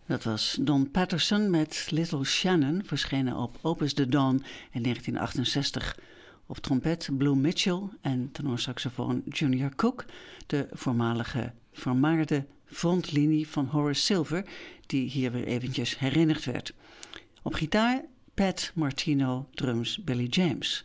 Dat was Don Patterson met Little Shannon, verschenen op Opus de Dawn in 1968. Op trompet Blue Mitchell en tenorsaxofoon Junior Cook, de voormalige vermaarde frontlinie van Horace Silver, die hier weer eventjes herinnerd werd. Op gitaar Pat Martino, drums Billy James.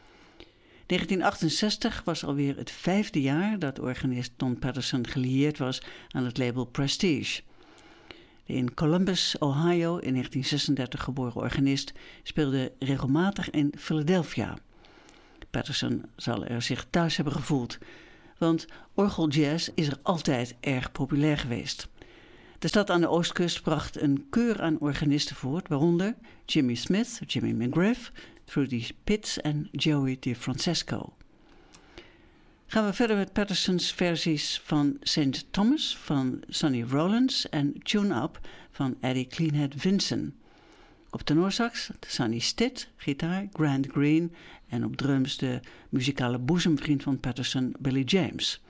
1968 was alweer het 5e jaar dat organist Don Patterson gelieerd was aan het label Prestige. De in Columbus, Ohio in 1936 geboren organist speelde regelmatig in Philadelphia. Patterson zal er zich thuis hebben gevoeld, want orgeljazz is er altijd erg populair geweest. De stad aan de oostkust bracht een keur aan organisten voort, waaronder Jimmy Smith, Jimmy McGriff, Trudy Pitts en Joey DeFrancesco. Gaan we verder met Patterson's versies van St. Thomas van Sonny Rollins en Tune Up van Eddie Cleanhead Vinson. Op tenorsax Sonny Stitt, gitaar Grant Green en op drums de muzikale boezemvriend van Patterson Billy James.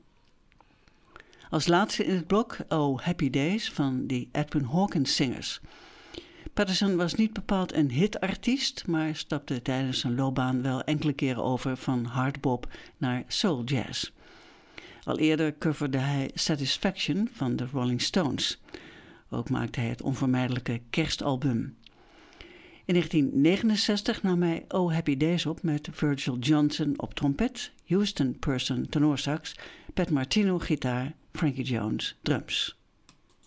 Als laatste in het blok Oh Happy Days van de Edwin Hawkins Singers. Patterson was niet bepaald een hitartiest, maar stapte tijdens zijn loopbaan wel enkele keren over van hardbop naar soul jazz. Al eerder coverde hij Satisfaction van de Rolling Stones. Ook maakte hij het onvermijdelijke Kerstalbum. In 1969 nam hij Oh Happy Days op met Virgil Johnson op trompet, Houston Person tenorsax, Pat Martino gitaar, Frankie Jones drums.